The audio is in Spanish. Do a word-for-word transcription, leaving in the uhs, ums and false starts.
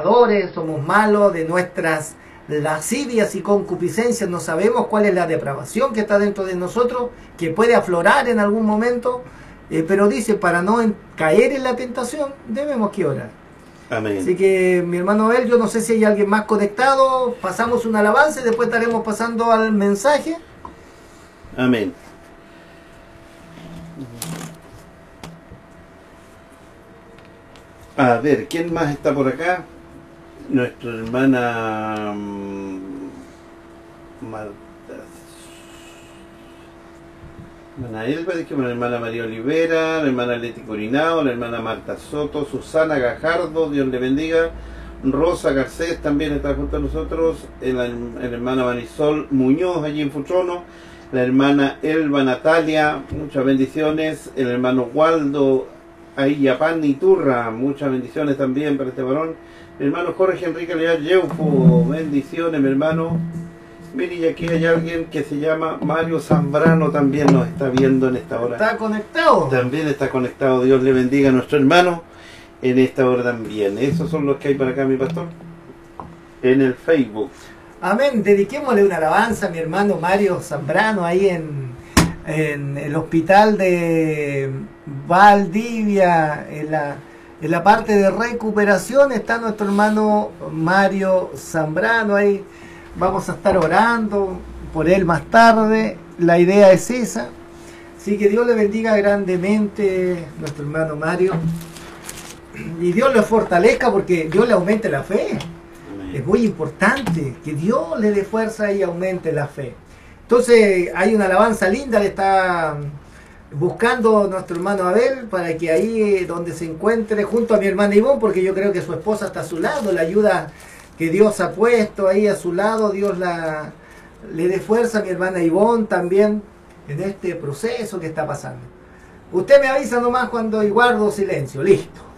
pecadores, somos malos, de nuestras lascivias y concupiscencias no sabemos cuál es la depravación que está dentro de nosotros, que puede aflorar en algún momento, eh, pero dice, para no en, caer en la tentación, debemos que orar. Amén. Así que, mi hermano Abel, yo no sé si hay alguien más conectado, pasamos un alabanza y después estaremos pasando al mensaje. Amén. A ver, ¿quién más está por acá? Nuestra hermana um, Marta, hermana Elba, dijimos, la hermana María Olivera, la hermana Leti Corinao, la hermana Marta Soto, Susana Gajardo, Dios le bendiga, Rosa Garcés también está junto a nosotros, la, la hermana Marisol Muñoz allí en Futrono, la hermana Elba Natalia, muchas bendiciones, el hermano Waldo Ayapán Iturra, muchas bendiciones también para este varón. Mi hermano Jorge Enrique Leal Yeufo, bendiciones mi hermano. Mire, y aquí hay alguien que se llama Mario Zambrano, también nos está viendo en esta hora. ¿Está conectado? También está conectado, Dios le bendiga a nuestro hermano en esta hora también. Esos son los que hay para acá, mi pastor, en el Facebook. Amén, dediquémosle una alabanza a mi hermano Mario Zambrano ahí en, en el hospital de Valdivia, en la, en la parte de recuperación está nuestro hermano Mario Zambrano. Ahí vamos a estar orando por él más tarde, la idea es esa. Así que Dios le bendiga grandemente a nuestro hermano Mario y Dios le fortalezca, porque Dios le aumente la fe. Es muy importante que Dios le dé fuerza y aumente la fe. Entonces hay una alabanza linda, le está buscando nuestro hermano Abel para que ahí donde se encuentre junto a mi hermana Ivonne, porque yo creo que su esposa está a su lado, la ayuda que Dios ha puesto ahí a su lado, Dios la, le dé fuerza a mi hermana Ivonne también en este proceso que está pasando. Usted me avisa nomás cuando y guardo silencio, listo.